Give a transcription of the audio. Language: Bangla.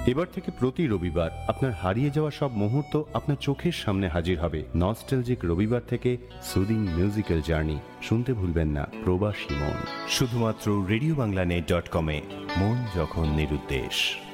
এবার থেকে প্রতি রবিবার আপনার হারিয়ে যাওয়া সব মুহূর্ত আপনার চোখের সামনে হাজির হবে। নস্টালজিক রবিবার থেকে সুদিং মিউজিক্যাল জার্নি শুনতে ভুলবেন না। প্রবাসী মন, শুধুমাত্র রেডিওবাংলানেট.কমে। মন যখন নিরুদ্দেশ।